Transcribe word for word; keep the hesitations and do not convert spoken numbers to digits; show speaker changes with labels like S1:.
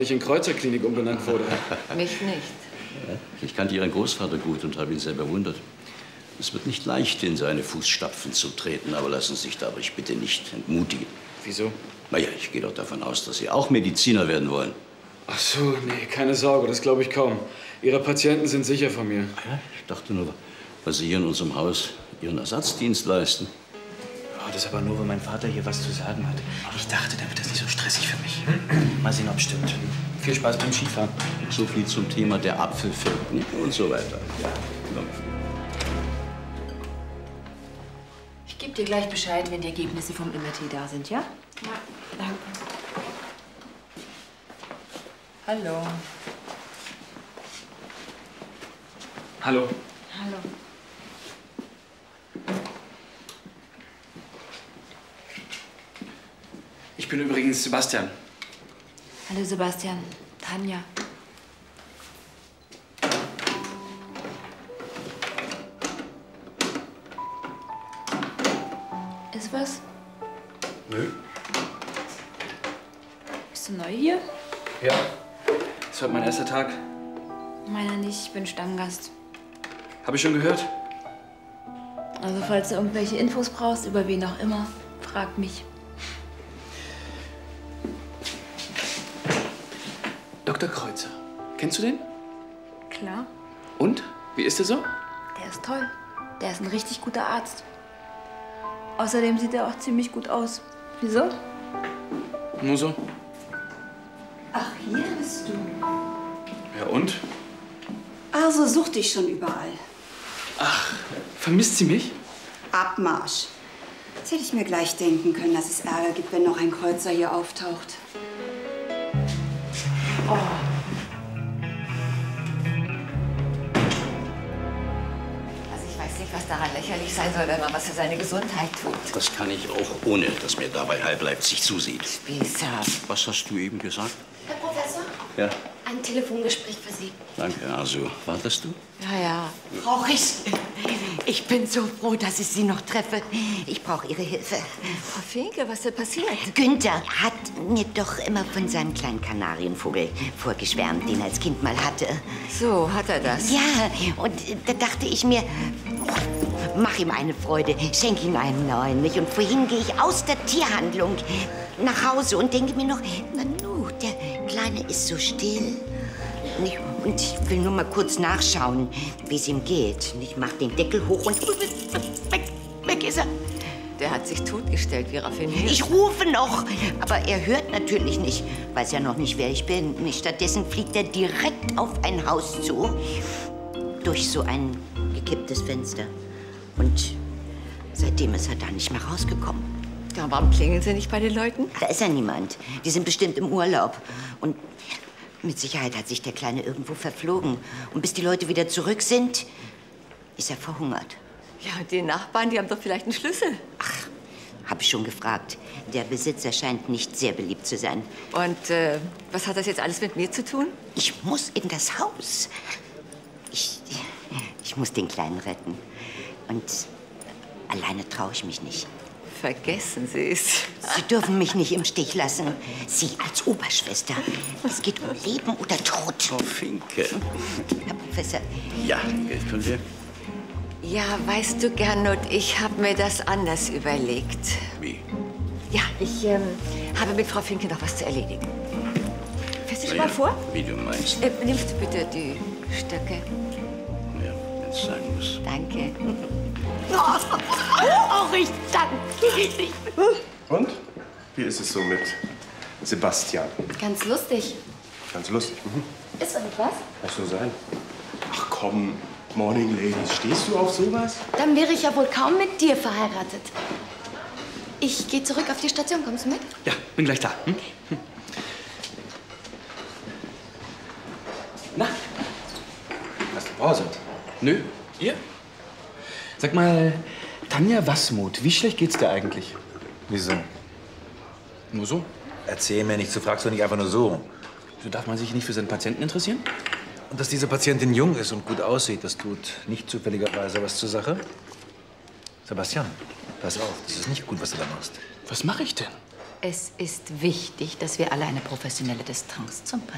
S1: in Kreuzerklinik umbenannt wurde.
S2: Mich nicht.
S3: Ich kannte Ihren Großvater gut und habe ihn sehr bewundert. Es wird nicht leicht, in seine Fußstapfen zu treten, aber lassen Sie sich dadurch bitte nicht entmutigen.
S1: Wieso?
S3: Na ja, ich gehe doch davon aus, dass Sie auch Mediziner werden wollen.
S1: Ach so, nee, keine Sorge, das glaube ich kaum. Ihre Patienten sind sicher von mir.
S3: Ja, ich dachte nur, weil Sie hier in unserem Haus Ihren Ersatzdienst leisten.
S4: Oh, das aber nur, wenn mein Vater hier was zu sagen hat. Ich dachte, dann wird das nicht so stressig für mich. Mal sehen, ob es stimmt. Viel Spaß beim Skifahren.
S3: So viel zum Thema der Apfelfilm und so weiter. Ja.
S2: Ich gebe dir gleich Bescheid, wenn die Ergebnisse vom M R T da sind, ja?
S5: Ja, danke.
S2: Hallo.
S1: Hallo.
S2: Hallo.
S1: Ich bin übrigens Sebastian.
S2: Hallo Sebastian. Tanja. Ist was?
S1: Nö.
S2: Bist du neu hier?
S1: Ja. Ist heute mein erster Tag.
S2: Meiner nicht, ich bin Stammgast.
S1: Habe ich schon gehört?
S2: Also falls du irgendwelche Infos brauchst, über wen auch immer, frag mich.
S1: Doktor Kreuzer. Kennst du den?
S2: Klar.
S1: Und? Wie ist er so?
S2: Der ist toll. Der ist ein richtig guter Arzt. Außerdem sieht er auch ziemlich gut aus. Wieso?
S1: Nur so.
S5: Ach, hier bist du.
S1: Ja, und?
S5: Also such dich schon überall.
S1: Ach, vermisst sie mich?
S5: Abmarsch. Jetzt hätte ich mir gleich denken können, dass es Ärger gibt, wenn noch ein Kreuzer hier auftaucht.
S2: Oh. Also ich weiß nicht, was daran lächerlich sein soll, wenn man was für seine Gesundheit tut.
S3: Das kann ich auch, ohne dass mir dabei halb Leipzig zusieht.
S2: Spießer.
S3: Was hast du eben gesagt?
S6: Herr Professor?
S3: Ja,
S6: Ein Telefongespräch für Sie.
S3: danke. Also, wartest du?
S2: Ja, ja.
S6: Frau Richt, ich bin so froh, dass ich Sie noch treffe. Ich brauche Ihre Hilfe.
S2: Frau Finke, was ist denn passiert?
S6: Günther hat mir doch immer von seinem kleinen Kanarienvogel vorgeschwärmt, den er als Kind mal hatte.
S2: So, hat er das?
S6: Ja, und da dachte ich mir, mach ihm eine Freude, schenk ihm einen neuen, nicht? Und vorhin gehe ich aus der Tierhandlung nach Hause und denke mir noch, Nanu, der Kleine ist so still. Nicht? Und ich will nur mal kurz nachschauen, wie es ihm geht. Ich mach den Deckel hoch und weg, weg ist er.
S2: Der hat sich totgestellt, wie raffiniert.
S6: Ich rufe noch, aber er hört natürlich nicht. Weiß ja noch nicht, wer ich bin. Stattdessen fliegt er direkt auf ein Haus zu, durch so ein gekipptes Fenster. Und seitdem ist er da nicht mehr rausgekommen.
S2: Ja, warum klingeln Sie nicht bei den Leuten?
S6: Da ist ja niemand. Die sind bestimmt im Urlaub. Und mit Sicherheit hat sich der Kleine irgendwo verflogen. Und bis die Leute wieder zurück sind, ist er verhungert.
S2: Ja, und die Nachbarn, die haben doch vielleicht einen Schlüssel.
S6: Ach, hab ich schon gefragt. Der Besitzer scheint nicht sehr beliebt zu sein.
S2: Und äh, was hat das jetzt alles mit mir zu tun?
S6: Ich muss in das Haus. Ich, ich muss den Kleinen retten. Und alleine traue ich mich nicht.
S2: Vergessen Sie es.
S6: Sie dürfen mich nicht im Stich lassen. Sie als Oberschwester. Es geht um Leben oder Tod.
S3: Frau Finke.
S6: Herr Professor.
S3: Ja, Geld können wir.
S2: Ja, weißt du, Gernot, ich habe mir das anders überlegt.
S3: Wie?
S2: Ja, ich ähm, habe mit Frau Finke noch was zu erledigen. Fährst du schon
S3: Na
S2: mal
S3: ja,
S2: vor?
S3: Wie du meinst.
S2: Äh, nimmst du bitte die Stöcke?
S3: Ja, wenn es sein muss.
S2: Danke.
S6: Oh, ich danke dich.
S7: Und? Wie ist es so mit Sebastian?
S6: Ganz lustig.
S7: Ganz lustig. Mhm.
S6: Ist irgendwas?
S7: Muss so sein. Ach komm, Morning Ladies, stehst du auf sowas?
S6: Dann wäre ich ja wohl kaum mit dir verheiratet. Ich gehe zurück auf die Station. Kommst du mit?
S1: Ja, bin gleich da. Hm? Hm. Na?
S4: Hast du Pause?
S1: Nö. Ihr? Sag mal, Tanja Wasmuth, wie schlecht geht's dir eigentlich?
S8: Wieso?
S1: Nur so?
S8: Erzähl mir nicht, du fragst doch nicht einfach nur so.
S1: So darf man sich nicht für seinen Patienten interessieren?
S8: Und dass diese Patientin jung ist und gut aussieht, das tut nicht zufälligerweise was zur Sache? Sebastian, pass auf, das ist nicht gut, was du da machst.
S1: Was mache ich denn?
S9: Es ist wichtig, dass wir alle eine professionelle Distanz zum Patienten